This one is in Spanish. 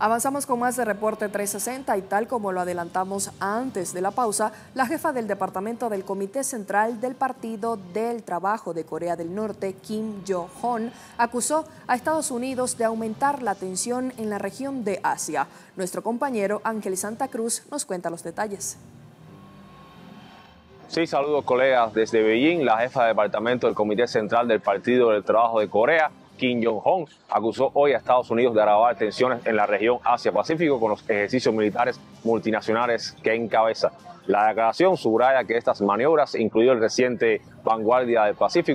Avanzamos con más de Reporte 360 y tal como lo adelantamos antes de la pausa, la jefa del departamento del Comité Central del Partido del Trabajo de Corea del Norte, Kim Yo-Hoon, acusó a Estados Unidos de aumentar la tensión en la región de Asia. Nuestro compañero Ángel Santa Cruz nos cuenta los detalles. Sí, saludos colegas desde Beijing. La jefa de departamento del Comité Central del Partido del Trabajo de Corea, Kim Yo-Hoon, acusó hoy a Estados Unidos de agravar tensiones en la región Asia-Pacífico con los ejercicios militares multinacionales que encabeza. La declaración subraya que estas maniobras, incluido el reciente Vanguardia del Pacífico,